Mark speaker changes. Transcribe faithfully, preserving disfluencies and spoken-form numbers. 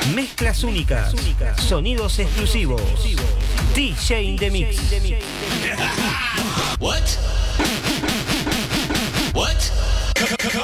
Speaker 1: Mezclas únicas, sonidos exclusivos. D J in the Mix.
Speaker 2: What? What?